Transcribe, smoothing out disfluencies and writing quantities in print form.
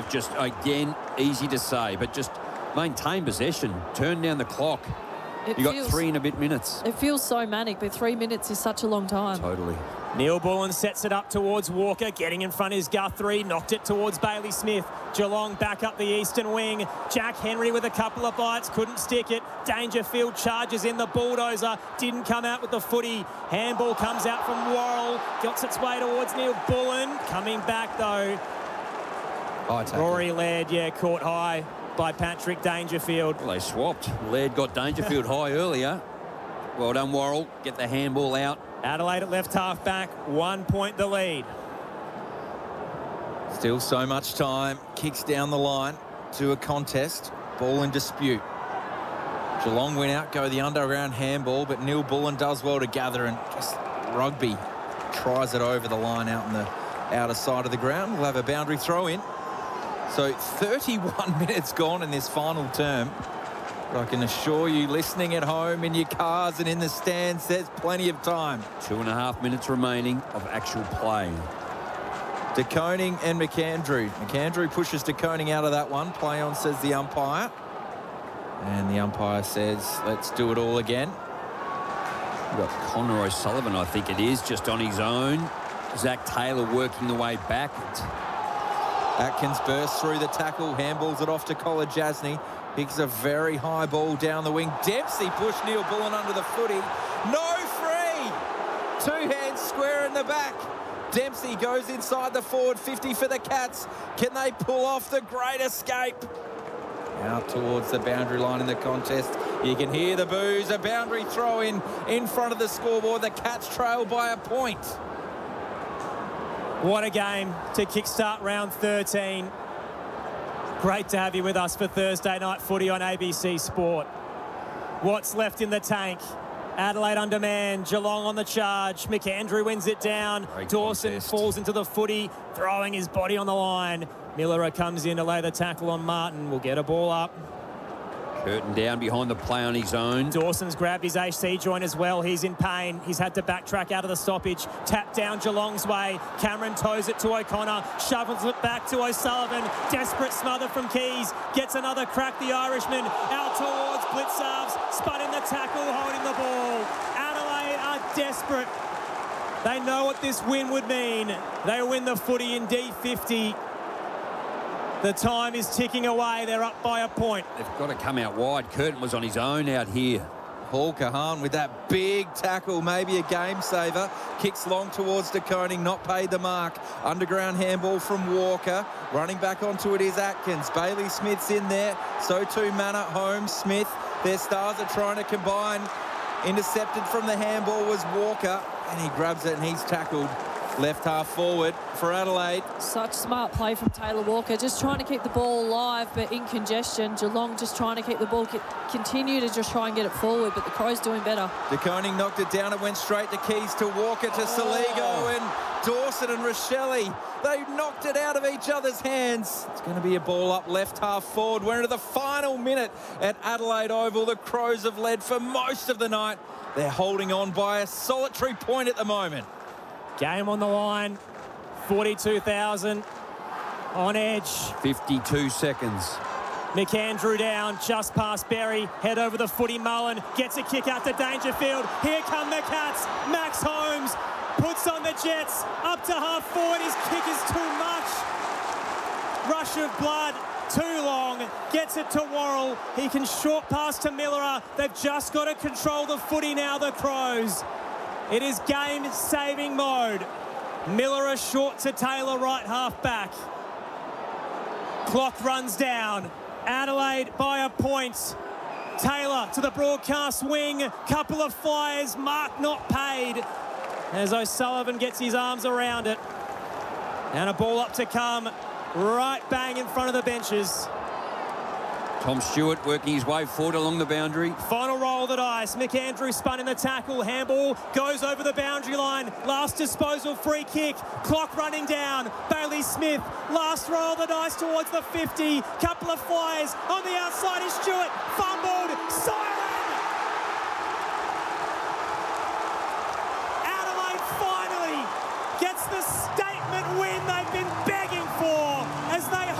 serve. Just, again, easy to say, but just maintain possession. Turn down the clock. You got 3 and a bit minutes. It feels so manic, but 3 minutes is such a long time. Totally. Neil Bullen sets it up towards Walker. Getting in front is Guthrie. Knocked it towards Bailey Smith. Geelong back up the eastern wing. Jack Henry with a couple of bites. Couldn't stick it. Dangerfield charges in the bulldozer. Didn't come out with the footy. Handball comes out from Worrell. Gets its way towards Neil Bullen. Coming back, though. Rory Laird, caught high by Patrick Dangerfield. Well, they swapped. Laird got Dangerfield high earlier. Well done, Worrell. Get the handball out. Adelaide at left half back. 1 point the lead. Still so much time. Kicks down the line to a contest. Ball in dispute. Geelong win out, go the underground handball, but Neil Bullen does well to gather, and just Rugby tries it over the line out on the outer side of the ground. We'll have a boundary throw in. So 31 minutes gone in this final term. But I can assure you, listening at home, in your cars and in the stands, there's plenty of time. 2.5 minutes remaining of actual play. De Koning and McAndrew. McAndrew pushes De Koning out of that one. Play on, says the umpire. And the umpire says, let's do it all again. We've got Connor O'Sullivan, I think it is, just on his own. Zach Taylor working the way back. Atkins bursts through the tackle, handballs it off to Colin Jasny. Picks a very high ball down the wing. Dempsey pushed Neil Bullen under the footy. No free! 2 hands square in the back. Dempsey goes inside the forward 50 for the Cats. Can they pull off the great escape? Out towards the boundary line in the contest. You can hear the boos. A boundary throw in front of the scoreboard. The Cats trail by a point. What a game to kickstart round 13. Great to have you with us for Thursday night footy on ABC Sport. What's left in the tank? Adelaide under man, Geelong on the charge. McAndrew wins it down. Great Dawson contest. falls into the footy, throwing his body on the line. Miller comes in to lay the tackle on Martin. Will get a ball up. Curtin down behind the play on his own. Dawson's grabbed his AC joint as well. He's in pain. He's had to backtrack out of the stoppage. Tap down Geelong's way. Cameron toes it to O'Connor. Shovels it back to O'Sullivan. Desperate smother from Keys. Gets another crack, the Irishman. Out towards Blitzarves. Spud in the tackle, holding the ball. Adelaide are desperate. They know what this win would mean. They win the footy in D50. The time is ticking away. They're up by a point. They've got to come out wide. Curtin was on his own out here. Paul Kahan with that big tackle, maybe a game saver. Kicks long towards De Koning, not paid the mark. Underground handball from Walker. Running back onto it is Atkins. Bailey Smith's in there. So too Manor, Holmes, Smith. Their stars are trying to combine. Intercepted from the handball was Walker. And he grabs it and he's tackled. Left half forward for Adelaide. Such smart play from Taylor Walker, just trying to keep the ball alive, but in congestion. Geelong just trying to keep the ball, continue to just try and get it forward, but the Crows doing better. De Koning knocked it down. It went straight to Keys, to Walker, to Saligo, and Dawson and Rochelle. They knocked it out of each other's hands. It's going to be a ball up left half forward. We're into the final minute at Adelaide Oval. The Crows have led for most of the night. They're holding on by a solitary point at the moment. Game on the line, 42,000 on edge. 52 seconds. McAndrew down, just past Berry, head over the footy. Mullen gets a kick out to Dangerfield. Here come the Cats. Max Holmes puts on the Jets, up to half forward. His kick is too much. Rush of blood, too long. Gets it to Worrell. He can short pass to Miller. They've just got to control the footy now, the Crows. It is game-saving mode. Miller short to Taylor, right half back. Clock runs down. Adelaide by a point. Taylor to the broadcast wing. Couple of flyers. Mark not paid. As O'Sullivan gets his arms around it. And a ball up to come. Right bang in front of the benches. Tom Stewart working his way forward along the boundary. Final roll of the dice. McAndrew spun in the tackle. Handball goes over the boundary line. Last disposal, free kick. Clock running down. Bailey Smith. Last roll of the dice towards the 50. Couple of flyers. On the outside is Stewart. Fumbled. Siren!